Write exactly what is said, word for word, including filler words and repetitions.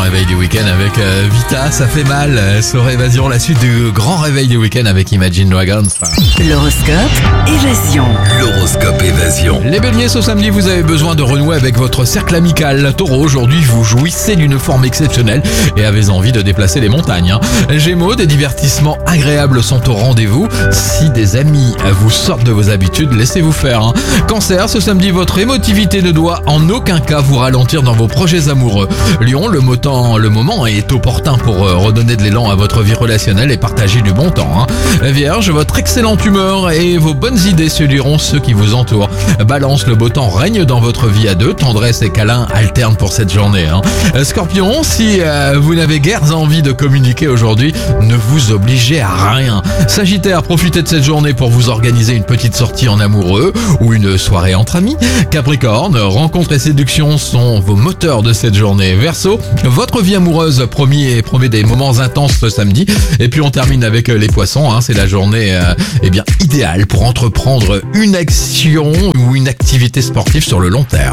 réveil du week-end avec euh, Vita, ça fait mal. Euh, Sur Évasion, la suite du grand réveil du week-end avec Imagine Dragons. L'horoscope Évasion. L'horoscope Évasion. Les béliers, ce samedi, vous avez besoin de renouer avec votre cercle amical. Taureau, aujourd'hui, vous jouissez d'une forme exceptionnelle et avez envie de déplacer les montagnes. hein. Gémeaux, des divertissements agréables sont au rendez-vous. Si des amis vous sortent de vos habitudes, laissez-vous faire. hein. Cancer, ce samedi, votre émotivité ne doit en aucun cas vous ralentir dans vos projets amoureux. Lion, le, motant, le moment est opportun pour euh, redonner de l'élan à votre vie relationnelle et partager du bon temps. hein. Vierge, votre excellente humeur et vos bonnes idées séduiront ceux qui vous entourent. Balance, le beau temps règne dans votre vie à deux, tendresse et câlin alternent pour cette journée. hein. Scorpion, si euh, vous n'avez guère envie de communiquer aujourd'hui, ne vous obligez à rien. Sagittaire, profitez de cette journée pour vous organiser une petite sortie en amoureux ou une soirée entre amis. Capricorne, rencontres et séductions sont vos moteurs de cette journée. Verseau, votre vie amoureuse promet, et promet des moments intenses ce samedi. Et puis on termine avec les poissons, hein, c'est la journée euh, eh bien idéale pour entreprendre une action ou une activité sportive sur le long terme.